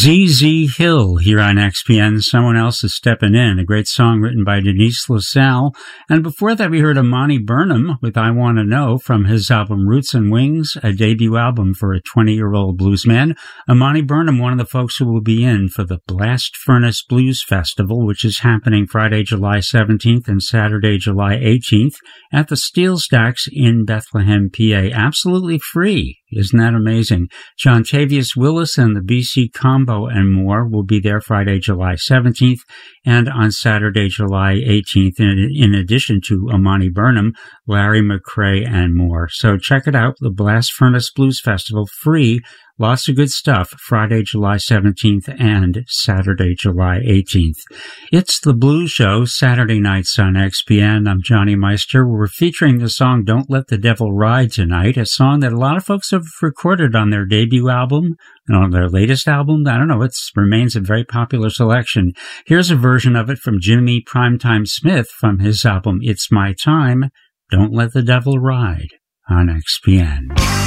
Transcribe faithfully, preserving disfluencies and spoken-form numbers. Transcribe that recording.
Z Z Hill here on X P N, Someone Else is Stepping In, a great song written by Denise LaSalle. And before that, we heard Amani Burnham with I Want to Know from his album Roots and Wings, a debut album for a twenty-year-old bluesman. Amani Burnham, one of the folks who will be in for the Blast Furnace Blues Festival, which is happening Friday, July seventeenth and Saturday, July eighteenth at the Steel Stacks in Bethlehem, P A. Absolutely free. Isn't that amazing? John Tavius Willis and the B C Combo and more will be there Friday, July seventeenth, and on Saturday, July eighteenth, in, in addition to Amani Burnham, Larry McCray, and more. So check it out, the Blast Furnace Blues Festival, free. Lots of good stuff, Friday, July seventeenth and Saturday, July eighteenth. It's The Blues Show, Saturday nights on X P N. I'm Johnny Meister. We're featuring the song Don't Let the Devil Ride tonight, a song that a lot of folks have recorded on their debut album and on their latest album. I don't know, it remains a very popular selection. Here's a version of it from Jimmy Primetime Smith from his album It's My Time, Don't Let the Devil Ride on X P N.